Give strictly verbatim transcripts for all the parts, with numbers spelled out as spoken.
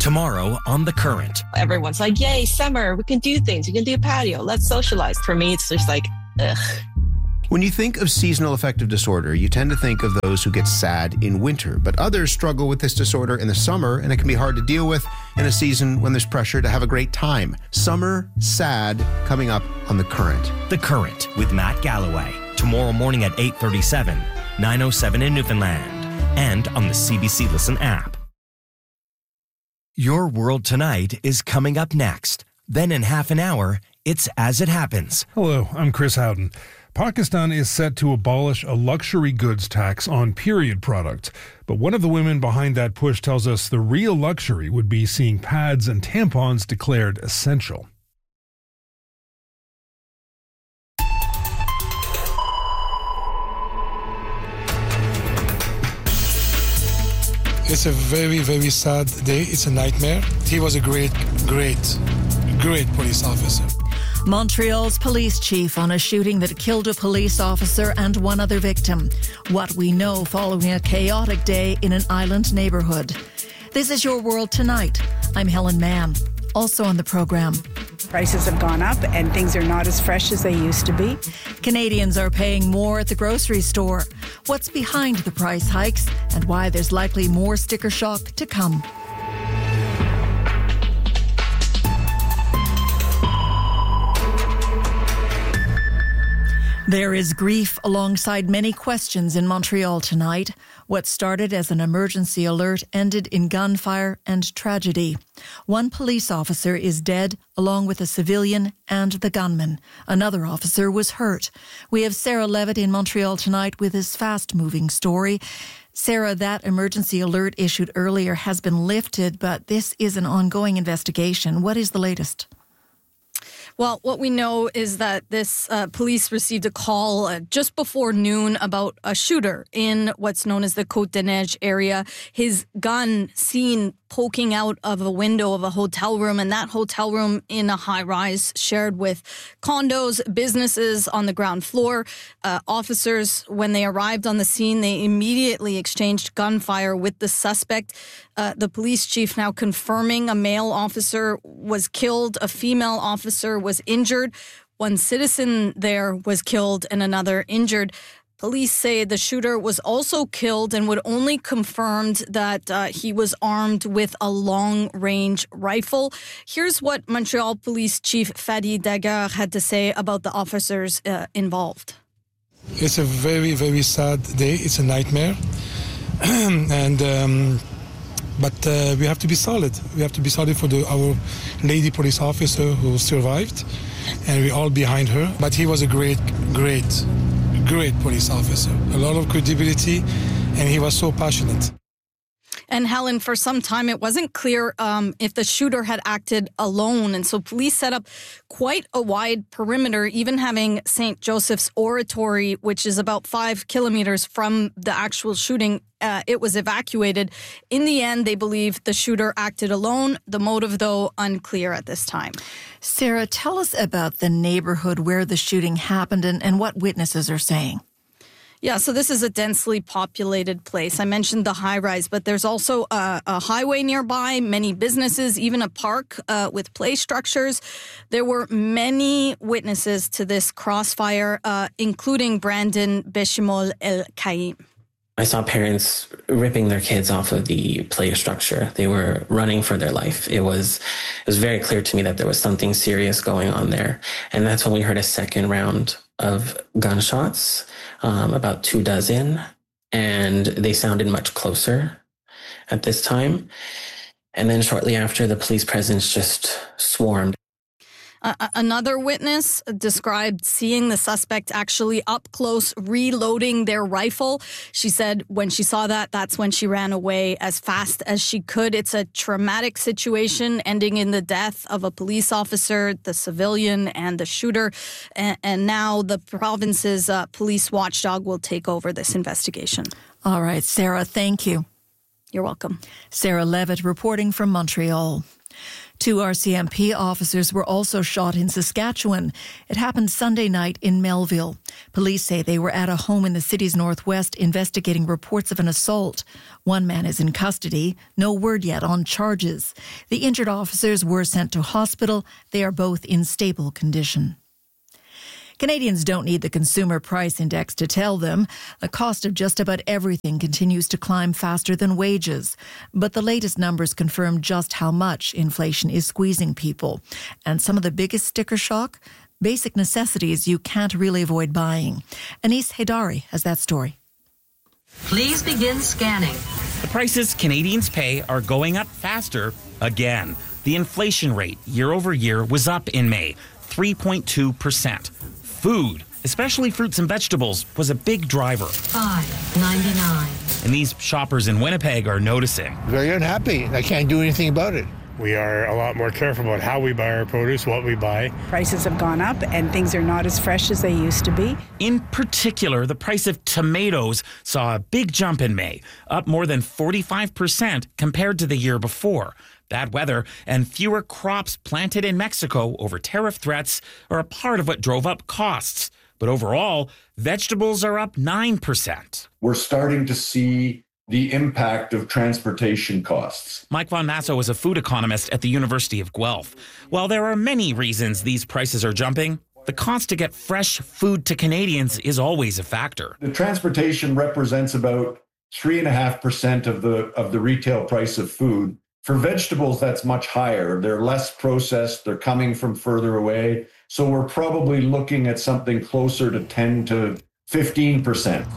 Tomorrow on The Current. Everyone's like, yay, summer, we can do things, we can do a patio, let's socialize. For me, it's just like, ugh. When you think of seasonal affective disorder, you tend to think of those who get sad in winter, but others struggle with this disorder in the summer, and it can be hard to deal with in a season when there's pressure to have a great time. Summer Sad, coming up on The Current. The Current with Matt Galloway. Tomorrow morning at eight thirty-seven, nine oh seven in Newfoundland, and on the C B C Listen app. Your World Tonight is coming up next. Then in half an hour, it's As It Happens. Hello, I'm Chris Howden. Pakistan is set to abolish a luxury goods tax on period products. But one of the women behind that push tells us the real luxury would be seeing pads and tampons declared essential. It's a very, very sad day. It's a nightmare. He was a great, great, great police officer. Montreal's police chief on a shooting that killed a police officer and one other victim. What we know following a chaotic day in an island neighbourhood. This is Your World Tonight. I'm Helen Mann. Also on the programme. Prices have gone up and things are not as fresh as they used to be. Canadians are paying more at the grocery store. What's behind the price hikes and why there's likely more sticker shock to come. There is grief alongside many questions in Montreal tonight. What started as an emergency alert ended in gunfire and tragedy. One police officer is dead, along with a civilian and the gunman. Another officer was hurt. We have Sarah Levitt in Montreal tonight with this fast-moving story. Sarah, that emergency alert issued earlier has been lifted, but this is an ongoing investigation. What is the latest? Well, what we know is that this uh, police received a call uh, just before noon about a shooter in what's known as the Côte-des-Neiges area. His gun seen poking out of a window of a hotel room, and that hotel room in a high-rise shared with condos, businesses on the ground floor. Uh, officers, when they arrived on the scene, they immediately exchanged gunfire with the suspect. Uh, the police chief now confirming a male officer was killed, a female officer was injured. One citizen there was killed and another injured. Police say the shooter was also killed and would only confirmed that uh, he was armed with a long-range rifle. Here's what Montreal Police Chief Fadi Daguerre had to say about the officers uh, involved. It's a very, very sad day. It's a nightmare. and um, But uh, we have to be solid. We have to be solid for the, our lady police officer who survived. And we're all behind her. But he was a great, great... great police officer, a lot of credibility, and he was so passionate. And Helen, for some time, it wasn't clear um, if the shooter had acted alone. And so police set up quite a wide perimeter, even having Saint Joseph's Oratory, which is about five kilometers from the actual shooting. Uh, it was evacuated. In the end, they believe the shooter acted alone. The motive, though, unclear at this time. Sarah, tell us about the neighborhood where the shooting happened and, and what witnesses are saying. Yeah, so this is a densely populated place. I mentioned the high-rise, but there's also a, a highway nearby, many businesses, even a park uh, with play structures. There were many witnesses to this crossfire, uh, including Brandon Beshimol El Kaim. I saw parents ripping their kids off of the play structure. They were running for their life. It was it was very clear to me that there was something serious going on there. And that's when we heard a second round of gunshots, um, about two dozen, and they sounded much closer at this time. And then shortly after, the police presence just swarmed. Uh, another witness described seeing the suspect actually up close reloading their rifle. She said when she saw that, that's when she ran away as fast as she could. It's a traumatic situation ending in the death of a police officer, the civilian, and the shooter. And, and now the province's uh, police watchdog will take over this investigation. All right, Sarah, thank you. You're welcome. Sarah Levitt reporting from Montreal. Two R C M P officers were also shot in Saskatchewan. It happened Sunday night in Melville. Police say they were at a home in the city's northwest investigating reports of an assault. One man is in custody. No word yet on charges. The injured officers were sent to hospital. They are both in stable condition. Canadians don't need the Consumer Price Index to tell them the cost of just about everything continues to climb faster than wages. But the latest numbers confirm just how much inflation is squeezing people. And some of the biggest sticker shock? Basic necessities you can't really avoid buying. Anis Haidari has that story. Please begin scanning. The prices Canadians pay are going up faster again. The inflation rate year over year was up in May, three point two percent. Food, especially fruits and vegetables, was a big driver. five ninety-nine. And these shoppers in Winnipeg are noticing. Very unhappy. I can't do anything about it. We are a lot more careful about how we buy our produce, what we buy. Prices have gone up and things are not as fresh as they used to be. In particular, the price of tomatoes saw a big jump in May, up more than forty-five percent compared to the year before. Bad weather and fewer crops planted in Mexico over tariff threats are a part of what drove up costs. But overall, vegetables are up nine percent. We're starting to see the impact of transportation costs. Mike Von Masso is a food economist at the University of Guelph. While there are many reasons these prices are jumping, the cost to get fresh food to Canadians is always a factor. The transportation represents about three and a half percent of the of the retail price of food. For vegetables, that's much higher. They're less processed. They're coming from further away. So we're probably looking at something closer to ten to fifteen percent.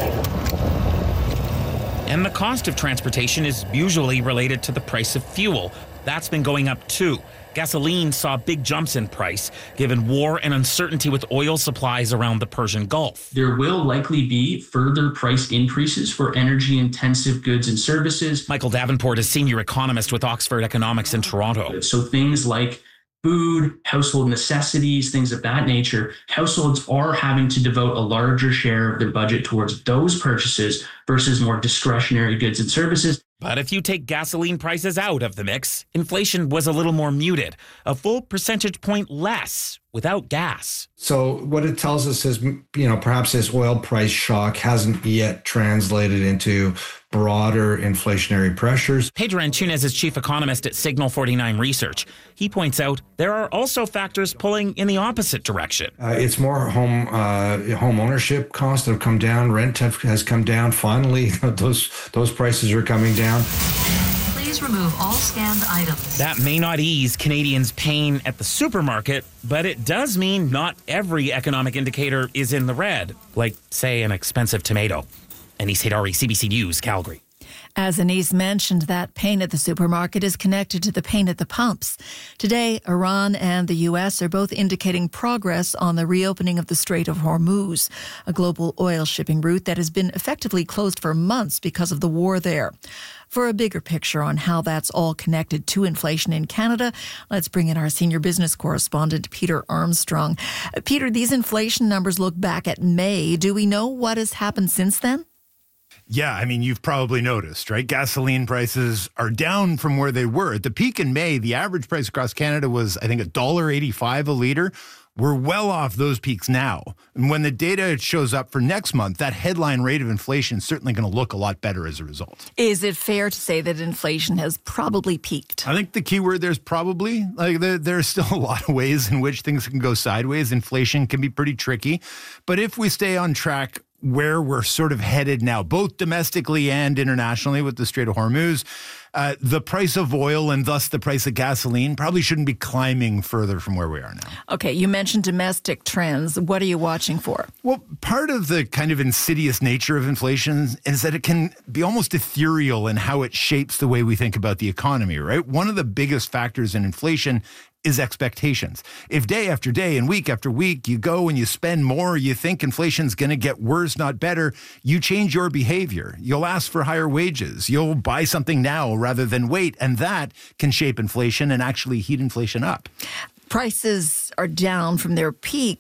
And the cost of transportation is usually related to the price of fuel. That's been going up too. Gasoline saw big jumps in price, given war and uncertainty with oil supplies around the Persian Gulf. There will likely be further price increases for energy-intensive goods and services. Michael Davenport is senior economist with Oxford Economics in Toronto. So things like food, household necessities, things of that nature, households are having to devote a larger share of their budget towards those purchases versus more discretionary goods and services. But if you take gasoline prices out of the mix, inflation was a little more muted, a full percentage point less without gas. So what it tells us is, you know, perhaps this oil price shock hasn't yet translated into broader inflationary pressures. Pedro Antunes is chief economist at Signal forty-nine Research. He points out there are also factors pulling in the opposite direction. Uh, it's more home uh, home ownership costs that have come down. Rent have, has come down. Finally, those those prices are coming down. Please remove all scanned items. That may not ease Canadians' pain at the supermarket, but it does mean not every economic indicator is in the red, like, say, an expensive tomato. Anis Haidari, C B C News, Calgary. As Anis mentioned, that pain at the supermarket is connected to the pain at the pumps. Today, Iran and the U S are both indicating progress on the reopening of the Strait of Hormuz, a global oil shipping route that has been effectively closed for months because of the war there. For a bigger picture on how that's all connected to inflation in Canada, let's bring in our senior business correspondent, Peter Armstrong. Uh, Peter, these inflation numbers look back at May. Do we know what has happened since then? Yeah, I mean, you've probably noticed, right? Gasoline prices are down from where they were. At the peak in May, the average price across Canada was, I think, one dollar eighty-five a litre. We're well off those peaks now. And when the data shows up for next month, that headline rate of inflation is certainly going to look a lot better as a result. Is it fair to say that inflation has probably peaked? I think the key word there is probably. Like there, there's still a lot of ways in which things can go sideways. Inflation can be pretty tricky. But if we stay on track where we're sort of headed now, both domestically and internationally with the Strait of Hormuz, uh, the price of oil and thus the price of gasoline probably shouldn't be climbing further from where we are now. Okay, you mentioned domestic trends. What are you watching for? Well, part of the kind of insidious nature of inflation is that it can be almost ethereal in how it shapes the way we think about the economy, right? One of the biggest factors in inflation is expectations. If day after day and week after week you go and you spend more, you think inflation's going to get worse, not better, you change your behavior. You'll ask for higher wages. You'll buy something now rather than wait, and that can shape inflation and actually heat inflation up. Prices are down from their peak, but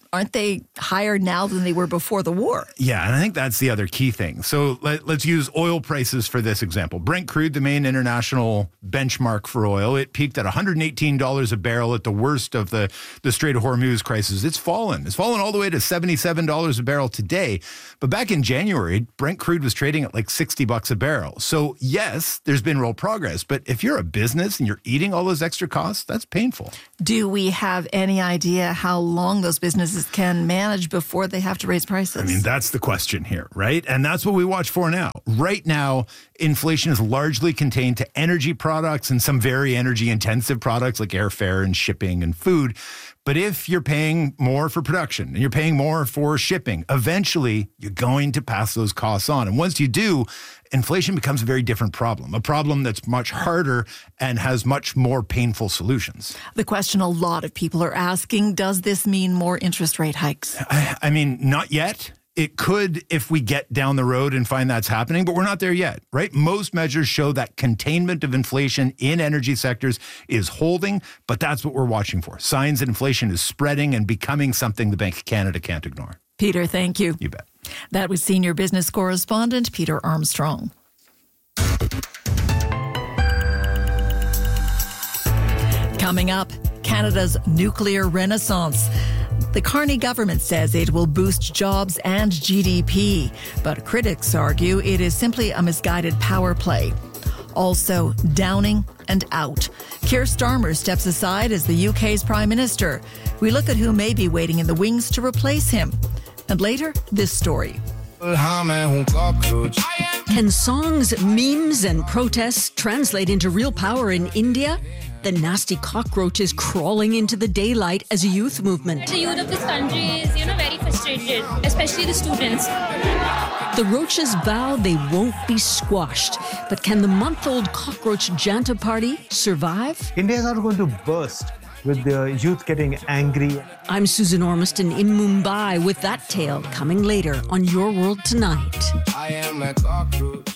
aren't they higher now than they were before the war? Yeah, and I think that's the other key thing. So let, let's use oil prices for this example. Brent crude, the main international benchmark for oil, it peaked at one hundred eighteen dollars a barrel at the worst of the, the Strait of Hormuz crisis. It's fallen. It's fallen all the way to seventy-seven dollars a barrel today. But back in January, Brent crude was trading at like sixty bucks a barrel. So yes, there's been real progress. But if you're a business and you're eating all those extra costs, that's painful. Do we have any idea how long those businesses can manage before they have to raise prices? I mean, that's the question here, right? And that's what we watch for now. Right now, inflation is largely contained to energy products and some very energy intensive products like airfare and shipping and food. But if you're paying more for production and you're paying more for shipping, eventually you're going to pass those costs on. And once you do, inflation becomes a very different problem, a problem that's much harder and has much more painful solutions. The question a lot of people are asking, does this mean more interest rate hikes? I, I mean, not yet. It could if we get down the road and find that's happening, but we're not there yet, right? Most measures show that containment of inflation in energy sectors is holding, but that's what we're watching for. Signs that inflation is spreading and becoming something the Bank of Canada can't ignore. Peter, thank you. You bet. That was senior business correspondent Peter Armstrong. Coming up, Canada's nuclear renaissance. The Carney government says it will boost jobs and G D P, but critics argue it is simply a misguided power play. Also, downing and out. Keir Starmer steps aside as the U K's Prime Minister. We look at who may be waiting in the wings to replace him. And later, this story. Can songs, memes, and protests translate into real power in India? The nasty cockroach is crawling into the daylight as a youth movement. The youth of this country is, you know, very frustrated, especially the students. The roaches vow they won't be squashed. But can the month-old cockroach Janta party survive? India is not going to burst with the youth getting angry. I'm Susan Ormiston in Mumbai with that tale coming later on Your World Tonight. I am a cockroach.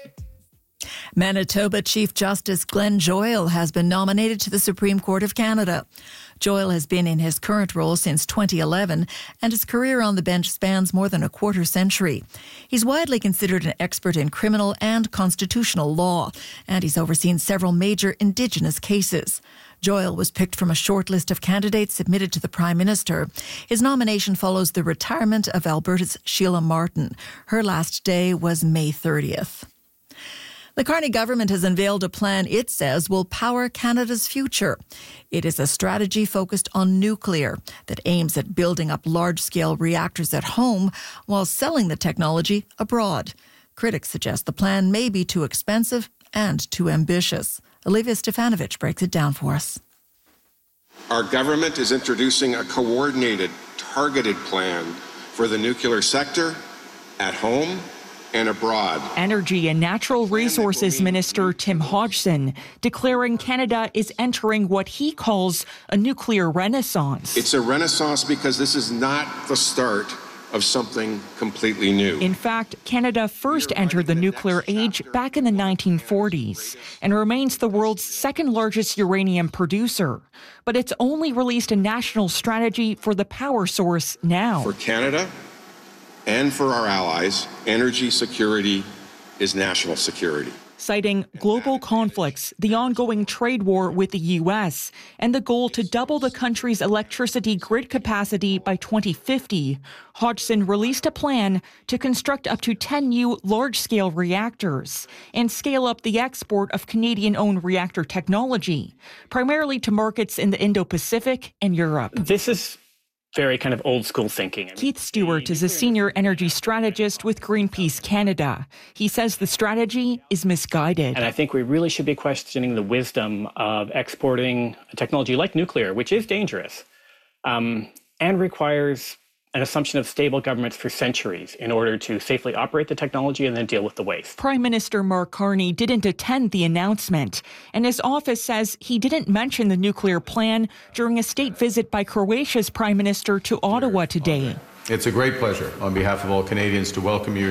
Manitoba Chief Justice Glenn Joyal has been nominated to the Supreme Court of Canada. Joyal has been in his current role since twenty eleven, and his career on the bench spans more than a quarter century. He's widely considered an expert in criminal and constitutional law, and he's overseen several major Indigenous cases. Joyal was picked from a short list of candidates submitted to the Prime Minister. His nomination follows the retirement of Alberta's Sheila Martin. Her last day was May thirtieth. The Carney government has unveiled a plan it says will power Canada's future. It is a strategy focused on nuclear that aims at building up large-scale reactors at home while selling the technology abroad. Critics suggest the plan may be too expensive and too ambitious. Olivia Stefanovic breaks it down for us. Our government is introducing a coordinated, targeted plan for the nuclear sector at home and abroad. Energy and Natural Resources Minister Tim Hodgson declaring Canada is entering what he calls a nuclear renaissance. It's a renaissance because this is not the start of something completely new. In fact, Canada first entered the nuclear age back in the nineteen forties and remains the world's second largest uranium producer. But it's only released a national strategy for the power source now. For Canada and for our allies, energy security is national security. Citing global conflicts, the ongoing trade war with the U S, and the goal to double the country's electricity grid capacity by twenty fifty, Hodgson released a plan to construct up to ten new large-scale reactors and scale up the export of Canadian-owned reactor technology, primarily to markets in the Indo-Pacific and Europe. This is very kind of old school thinking. I mean, Keith Stewart is a senior energy strategist with Greenpeace Canada. He says the strategy is misguided. And I think we really should be questioning the wisdom of exporting a technology like nuclear, which is dangerous, um, and requires an assumption of stable governments for centuries in order to safely operate the technology and then deal with the waste. Prime Minister Mark Carney didn't attend the announcement, and his office says he didn't mention the nuclear plan during a state visit by Croatia's Prime Minister to Ottawa today. It's a great pleasure on behalf of all Canadians to welcome you here.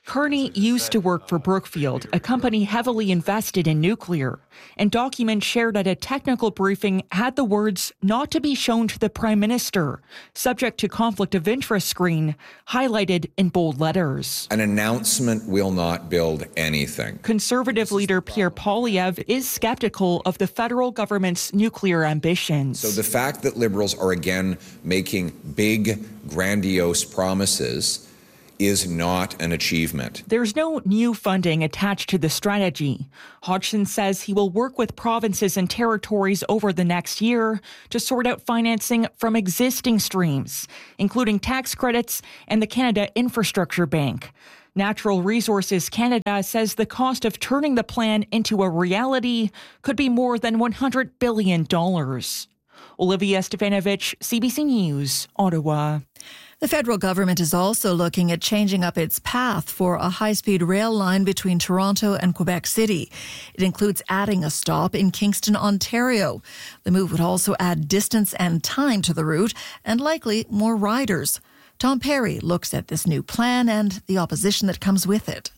Kearney used to work for Brookfield, a company heavily invested in nuclear, and documents shared at a technical briefing had the words "not to be shown to the Prime Minister," subject to conflict of interest screen, highlighted in bold letters. An announcement will not build anything. Conservative leader Pierre Poilievre is skeptical of the federal government's nuclear ambitions. So the fact that Liberals are again making big, grandiose promises is not an achievement. There's no new funding attached to the strategy. Hodgson says he will work with provinces and territories over the next year to sort out financing from existing streams, including tax credits and the Canada Infrastructure Bank. Natural Resources Canada says the cost of turning the plan into a reality could be more than one hundred billion dollars. Olivia Stefanovich, C B C News, Ottawa. The federal government is also looking at changing up its path for a high-speed rail line between Toronto and Quebec City. It includes adding a stop in Kingston, Ontario. The move would also add distance and time to the route and likely more riders. Tom Perry looks at this new plan and the opposition that comes with it.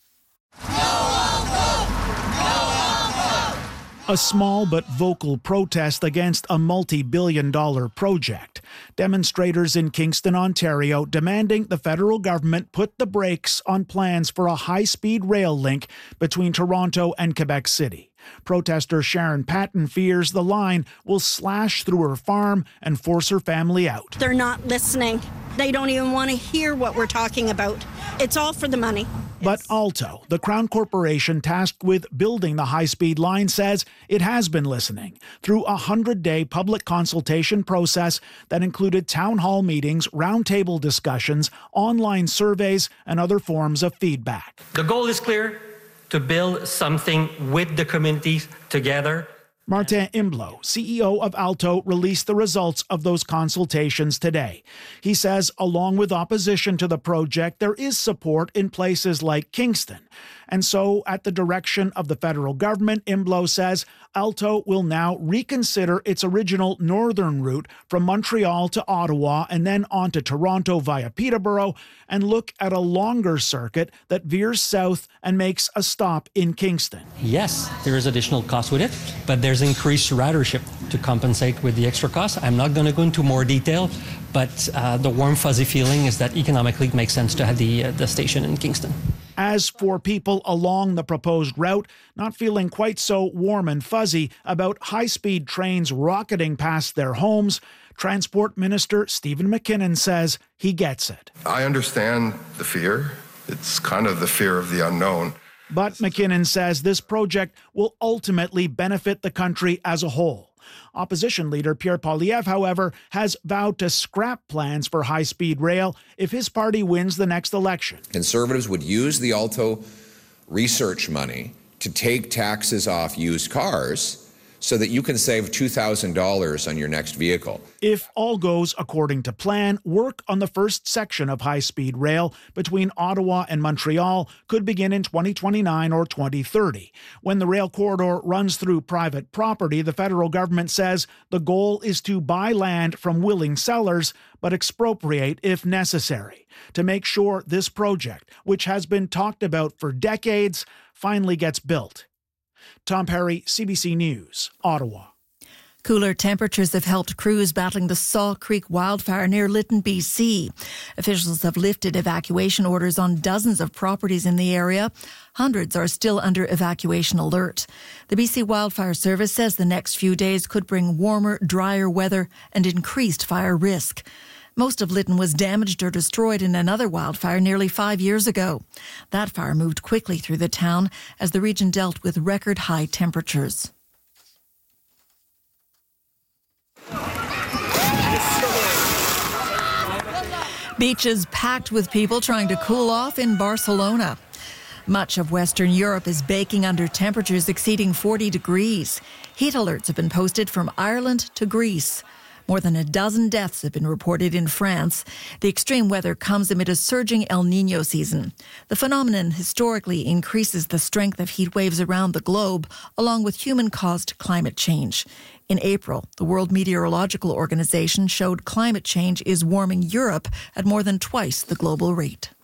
A small but vocal protest against a multi-billion dollar project. Demonstrators in Kingston, Ontario, demanding the federal government put the brakes on plans for a high-speed rail link between Toronto and Quebec City. Protester Sharon Patton fears the line will slash through her farm and force her family out. They're not listening. They don't even want to hear what we're talking about. It's all for the money. But Alto, the Crown Corporation tasked with building the high-speed line, says it has been listening through a hundred-day public consultation process that included town hall meetings, roundtable discussions, online surveys, and other forms of feedback. The goal is clear: to build something with the communities together. Martin Imblo, C E O of Alto, released the results of those consultations today. He says, along with opposition to the project, there is support in places like Kingston. And so, at the direction of the federal government, Imblo says Alto will now reconsider its original northern route from Montreal to Ottawa and then on to Toronto via Peterborough and look at a longer circuit that veers south and makes a stop in Kingston. Yes, there is additional cost with it, but there's increased ridership to compensate with the extra cost. I'm not going to go into more detail, but uh, the warm, fuzzy feeling is that economically it makes sense to have the, uh, the station in Kingston. As for people along the proposed route, not feeling quite so warm and fuzzy about high-speed trains rocketing past their homes, Transport Minister Stephen McKinnon says he gets it. I understand the fear. It's kind of the fear of the unknown. But McKinnon says this project will ultimately benefit the country as a whole. Opposition leader Pierre Poilievre, however, has vowed to scrap plans for high-speed rail if his party wins the next election. Conservatives would use the Alto research money to take taxes off used cars so that you can save two thousand dollars on your next vehicle. If all goes according to plan, work on the first section of high-speed rail between Ottawa and Montreal could begin in twenty twenty-nine or twenty thirty. When the rail corridor runs through private property, the federal government says the goal is to buy land from willing sellers, but expropriate if necessary, to make sure this project, which has been talked about for decades, finally gets built. Tom Perry, C B C News, Ottawa. Cooler temperatures have helped crews battling the Saw Creek wildfire near Lytton, B C. Officials have lifted evacuation orders on dozens of properties in the area. Hundreds are still under evacuation alert. The B C Wildfire Service says the next few days could bring warmer, drier weather and increased fire risk. Most of Lytton was damaged or destroyed in another wildfire nearly five years ago. That fire moved quickly through the town as the region dealt with record high temperatures. Beaches packed with people trying to cool off in Barcelona. Much of Western Europe is baking under temperatures exceeding forty degrees. Heat alerts have been posted from Ireland to Greece. More than a dozen deaths have been reported in France. The extreme weather comes amid a surging El Niño season. The phenomenon historically increases the strength of heat waves around the globe, along with human-caused climate change. In April, the World Meteorological Organization showed climate change is warming Europe at more than twice the global rate.